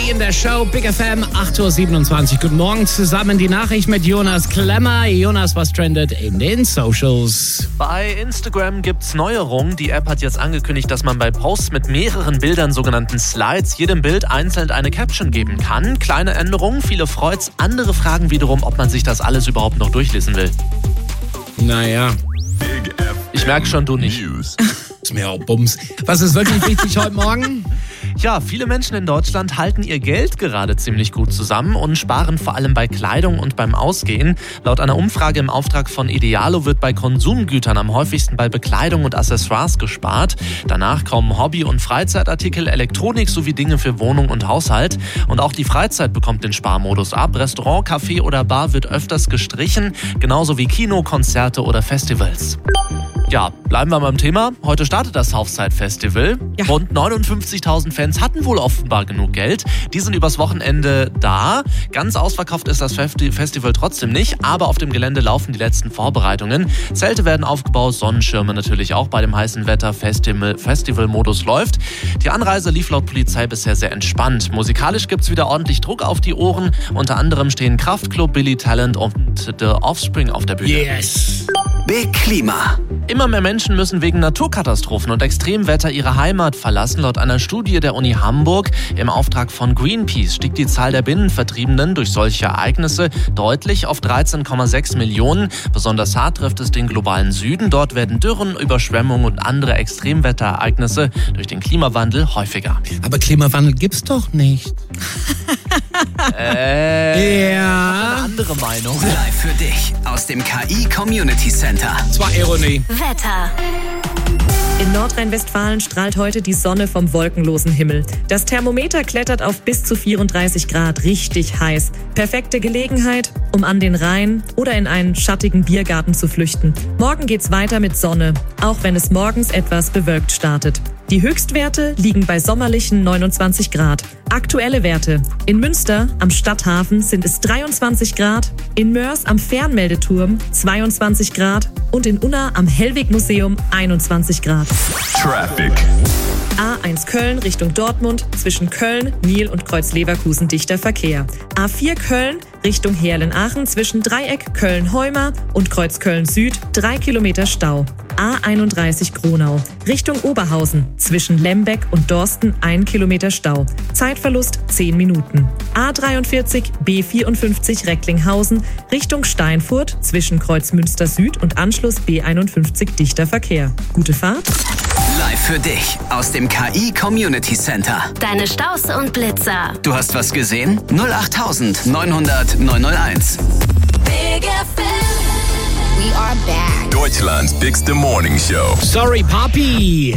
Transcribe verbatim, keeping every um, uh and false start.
Kay in der Show Big F M, acht Uhr siebenundzwanzig. Guten Morgen zusammen, die Nachricht mit Jonas Klemmer. Jonas, was trendet in den Socials? Bei Instagram gibt's Neuerungen. Die App hat jetzt angekündigt, dass man bei Posts mit mehreren Bildern, sogenannten Slides, jedem Bild einzeln eine Caption geben kann. Kleine Änderungen, viele freut's. Andere fragen wiederum, ob man sich das alles überhaupt noch durchlesen will. Naja. Ich merke schon, du nicht. Ist mir auch Bums. Was ist wirklich wichtig heute Morgen? Ja, viele Menschen in Deutschland halten ihr Geld gerade ziemlich gut zusammen und sparen vor allem bei Kleidung und beim Ausgehen. Laut einer Umfrage im Auftrag von Idealo wird bei Konsumgütern am häufigsten bei Bekleidung und Accessoires gespart. Danach kommen Hobby- und Freizeitartikel, Elektronik sowie Dinge für Wohnung und Haushalt. Und auch die Freizeit bekommt den Sparmodus ab. Restaurant, Café oder Bar wird öfters gestrichen, genauso wie Kino, Konzerte oder Festivals. Ja, bleiben wir beim Thema. Heute startet das Southside Festival. Ja. Rund neunundfünfzigtausend Fans hatten wohl offenbar genug Geld. Die sind übers Wochenende da. Ganz ausverkauft ist das Festi- Festival trotzdem nicht, aber auf dem Gelände laufen die letzten Vorbereitungen. Zelte werden aufgebaut, Sonnenschirme natürlich auch bei dem heißen Wetter. Festival- Festivalmodus läuft. Die Anreise lief laut Polizei bisher sehr entspannt. Musikalisch gibt's wieder ordentlich Druck auf die Ohren. Unter anderem stehen Kraftklub, Billy Talent und The Offspring auf der Bühne. Yes. Big Klima. Immer mehr Menschen müssen wegen Naturkatastrophen und Extremwetter ihre Heimat verlassen. Laut einer Studie der Uni Hamburg im Auftrag von Greenpeace stieg die Zahl der Binnenvertriebenen durch solche Ereignisse deutlich auf dreizehn Komma sechs Millionen. Besonders hart trifft es den globalen Süden. Dort werden Dürren, Überschwemmungen und andere Extremwetterereignisse durch den Klimawandel häufiger. Aber Klimawandel gibt's doch nicht. Äh, Ja. eine andere Meinung. Live für dich aus dem K I Community Center. Das war Ironie. Wetter. In Nordrhein-Westfalen strahlt heute die Sonne vom wolkenlosen Himmel. Das Thermometer klettert auf bis zu vierunddreißig Grad, richtig heiß. Perfekte Gelegenheit, um an den Rhein oder in einen schattigen Biergarten zu flüchten. Morgen geht's weiter mit Sonne, auch wenn es morgens etwas bewölkt startet. Die Höchstwerte liegen bei sommerlichen neunundzwanzig Grad. Aktuelle Werte. In Münster am Stadthafen sind es dreiundzwanzig Grad, in Mörs am Fernmeldeturm zweiundzwanzig Grad und in Unna am Hellwig-Museum einundzwanzig Grad. Traffic. A eins Köln Richtung Dortmund, zwischen Köln, Niel und Kreuz-Leverkusen dichter Verkehr. A vier Köln Richtung Heerlen-Aachen, zwischen Dreieck Köln-Heuma und Kreuz Köln-Süd drei Kilometer Stau. A einunddreißig Gronau Richtung Oberhausen, zwischen Lembeck und Dorsten ein Kilometer Stau. Zeitverlust zehn Minuten. A dreiundvierzig B vierundfünfzig Recklinghausen Richtung Steinfurt, zwischen Kreuzmünster Süd und Anschluss B einundfünfzig dichter Verkehr. Gute Fahrt. Live für dich aus dem K I Community Center. Deine Staus und Blitzer. Du hast was gesehen? null acht neunhundert neunhunderteins. Big F M. We are back. Deutschland's Bigste Morning Show. Sorry, Papi.